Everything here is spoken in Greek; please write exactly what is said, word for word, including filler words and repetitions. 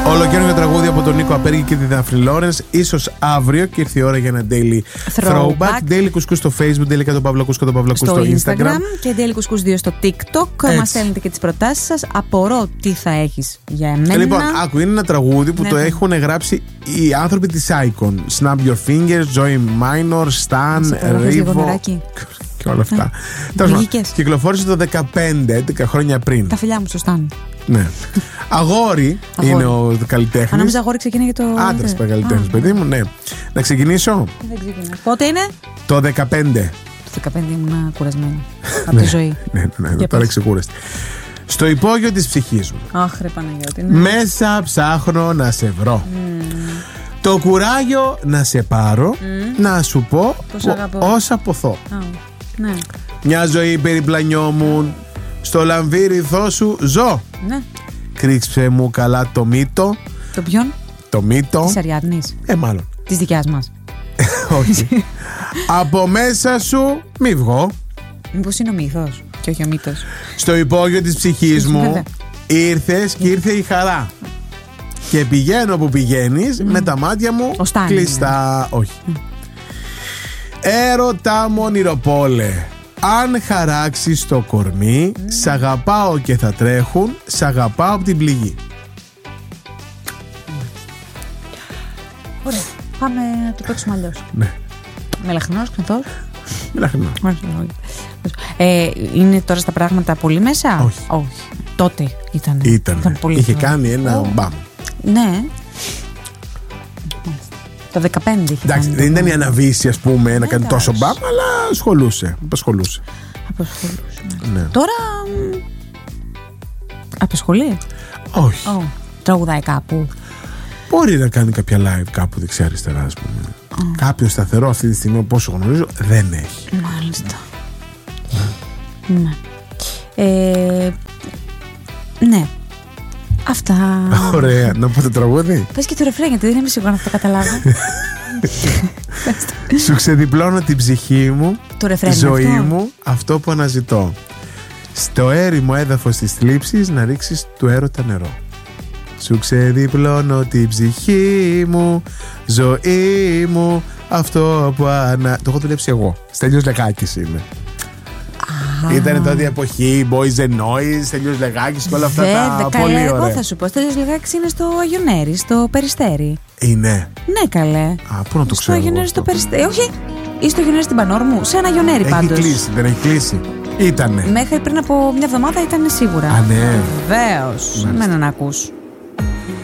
Ολοκαίρινο τραγούδι από τον Νίκο Απέργη και τη Δάφνη Λόρενς. Ίσως αύριο και ήρθε η ώρα για ένα daily throwback. throwback. Daily Κουσκού στο Facebook, Daily Κατ' Παύλα Κουσκού στο, στο Instagram. Instagram και Daily Κουσκούς δύο στο TikTok. Μας στέλνετε και τις προτάσεις σας. Απορώ τι θα έχεις για εμένα. Λοιπόν, άκου, είναι ένα τραγούδι που ναι, το έχουν γράψει οι άνθρωποι της Icon. Snap Your Fingers, Joy Minor, Stan, Rivo και όλα αυτά. Ε, κυκλοφόρησε το δεκαπέντε, έντεκα χρόνια πριν. Τα φιλιά μου στο Stan. Ναι. Αγόρι είναι ο καλλιτέχνης. Αν νόμιζα αγόρι ξεκινάει για το. Άντρας καλλιτέχνης, παιδί μου, ναι. Να ξεκινήσω. Δεν ξεκινήσω. Πότε είναι? Το δεκαπέντε. Το δεκαπέντε ήμουν κουρασμένη από τη ζωή. Ναι, ναι, ναι, τώρα ξεκούραστη. Στο υπόγειο της ψυχής μου. Αχ, ρε Παναγιώτη. Ναι. Μέσα ψάχνω να σε βρω. Mm. Το κουράγιο να σε πάρω, mm. να σου πω όσα ποθώ. Oh. Ναι. Μια ζωή περιπλανιόμουν, στο λαμβύρithό σου ζω. Ναι. Κρίξε μου καλά το μύτο. Το ποιον? Το μύτο της Αριάδνης. Ε, μάλλον. Της δικιάς μας. Όχι. Από μέσα σου μη βγω. Μήπως είναι ο μύθος και όχι ο μύτος? Στο υπόγειο της ψυχής μου ήρθες και ήρθε η χαρά. Και πηγαίνω που πηγαίνεις mm. με τα μάτια μου κλειστά. Ναι. Όχι. Mm. Έρωτα μου ονειροπόλε, αν χαράξεις το κορμί, mm. σ' αγαπάω και θα τρέχουν, σ' αγαπάω από την πληγή. Ωραία, πάμε να το παίξουμε αλλιώς. Ναι. Μελαχρινός, κνηθός. Μελαχρινός. ε, Είναι τώρα στα πράγματα πολύ μέσα? Όχι. Όχι. Τότε ήταν. Ήταν, ήταν πολύ είχε πιο... κάνει ένα oh. μπαμ. Ναι. Το δεκαπέντε είχε. Εντάξει, δεν ήταν η Αναβίση, ας πούμε, να κάνει τόσο μπαμ, αλλά ασχολούσε. Απασχολούσε. Απασχολούσε. Ναι. Τώρα. Απασχολεί. Όχι. Oh. Τραγουδάει κάπου. Μπορεί να κάνει κάποια live κάπου δεξιά-αριστερά, ας πούμε. Oh. Κάποιο σταθερό αυτή τη στιγμή, όπως γνωρίζω, δεν έχει. Μάλιστα. Ναι. Ναι. Ε, ναι. Αυτά. Ωραία. Να πω το τραγούδι. Πες και το ρεφρέν, γιατί δεν είμαι σίγουρα να το καταλάβω. Σου ξεδιπλώνω την ψυχή μου, το ζωή αυτό. μου, αυτό που αναζητώ. Στο έρημο έδαφος της θλίψης να ρίξεις του έρωτα νερό. Σου ξεδιπλώνω την ψυχή μου, ζωή μου, αυτό που ανα... Το έχω δουλέψει εγώ. Στέλιος Λεκάκης είναι. Ήταν τότε η εποχή Boys and Noise, Στέλιος Λεγάκης και όλα αυτά. Βέβαια, τα καλέ, πολύ ωραία. Εγώ θα σου πω, Στέλιος Λεγάκης είναι στο Αγιονέρι, στο Περιστέρι. Είναι. Ναι, καλέ. Α, πού να το ξέρω. Στο Αγιονέρι, στο Περιστέρι. Όχι, ή στο Αγιονέρι στην Πανόρμου. Σε ένα Αγιονέρι πάντως. Έχει κλείσει, δεν έχει κλείσει. Ήτανε. Μέχρι πριν από μια εβδομάδα ήταν σίγουρα. Α, ναι. Βεβαίως. Μένα να ακούς.